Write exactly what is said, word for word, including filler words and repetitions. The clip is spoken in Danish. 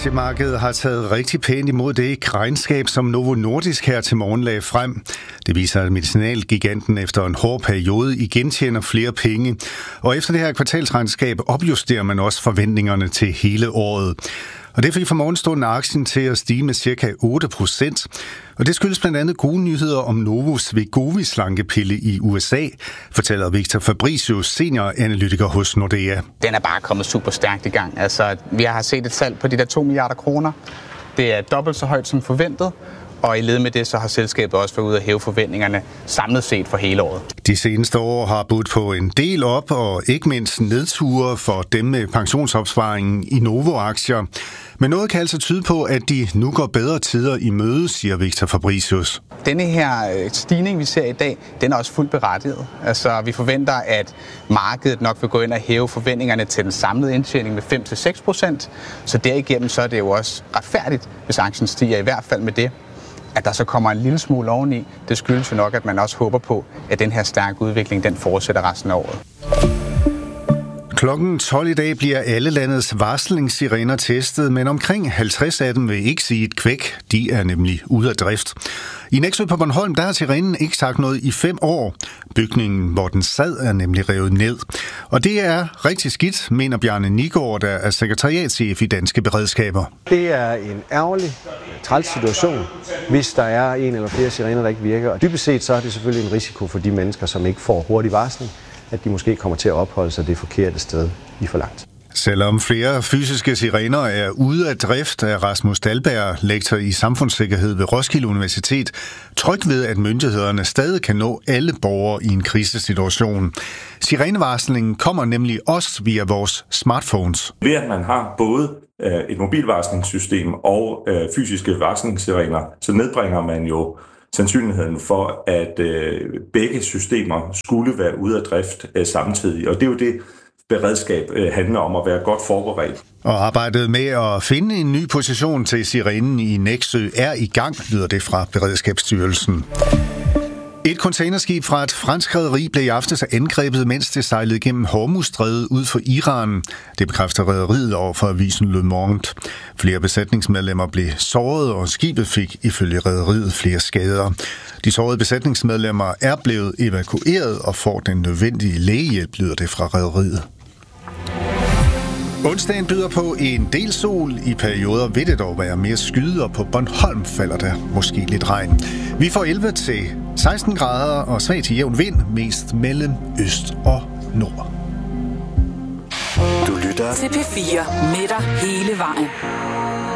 Aktiemarkedet har taget rigtig pænt imod det regnskab, som Novo Nordisk her til morgen lagde frem. Det viser, at medicinalgiganten efter en hård periode igen tjener flere penge. Og efter det her kvartalsregnskab opjusterer man også forventningerne til hele året. Og det fik for morgenstunden aktien til at stige med ca. otte procent. Og det skyldes blandt andet gode nyheder om Novos Wegovy-slankepille i U S A, fortæller Victor Fabricius, senioranalytiker hos Nordea. Den er bare kommet super stærkt i gang. Altså, vi har set et salg på de der to milliarder kroner. Det er dobbelt så højt som forventet. Og i led med det, så har selskabet også været ude at hæve forventningerne samlet set for hele året. De seneste år har budt på en del op, og ikke mindst nedture for dem med pensionsopsparingen i Novo-aktier. Men noget kan altså tyde på, at de nu går bedre tider i møde, siger Victor Fabricius. Denne her stigning, vi ser i dag, den er også fuldt berettiget. Altså, vi forventer, at markedet nok vil gå ind og hæve forventningerne til den samlede indtjening med fem til seks procent. Så derigennem så er det jo også retfærdigt, hvis aktien stiger, i hvert fald med det. At der så kommer en lille smule oveni, det skyldes jo nok, at man også håber på, at den her stærke udvikling, den fortsætter resten af året. Klokken tolv i dag bliver alle landets varslingssirener testet, men omkring halvtreds af dem vil ikke sige et kvæk. De er nemlig ude af drift. I Nexø på Bornholm, der har sirenen ikke sagt noget i fem år. Bygningen, hvor den sad, er nemlig revet ned. Og det er rigtig skidt, mener Bjarne Nigård, der er sekretariatschef i Danske Beredskaber. Det er en ærgerlig, træls situation, hvis der er en eller flere sirener, der ikke virker. Og dybest set så er det selvfølgelig en risiko for de mennesker, som ikke får hurtig varsling, at de måske kommer til at opholde sig det forkerte sted i for langt. Selvom flere fysiske sirener er ude af drift, er Rasmus Dahlberg, lektor i samfundssikkerhed ved Roskilde Universitet, tryg ved, at myndighederne stadig kan nå alle borgere i en krisesituation. Sirenevarslingen kommer nemlig også via vores smartphones. Ved at man har både et mobilvarslingssystem og fysiske varslingssirener, så nedbringer man jo sandsynligheden for, at øh, begge systemer skulle være ude af drift øh, samtidig. Og det er jo det, beredskab øh, handler om, at være godt forberedt. Og arbejdet med at finde en ny position til sirenen i Nexø er i gang, lyder det fra Beredskabsstyrelsen. Et containerskib fra et fransk rederi blev i aftes angrebet, mens det sejlede gennem Hormuzstrædet ud for Iran. Det bekræfter rederiet over for avisen Le Monde. Flere besætningsmedlemmer blev såret, og skibet fik ifølge rederiet flere skader. De sårede besætningsmedlemmer er blevet evakueret og får den nødvendige lægehjælp, lyder det fra rederiet. Onsdagen byder på en del sol. I perioder vil det dog være mere skyde, og på Bornholm falder der måske lidt regn. Vi får elleve til seksten grader og svag til jævn vind, mest mellem øst og nord. Du lytter til P fire med dig hele vejen.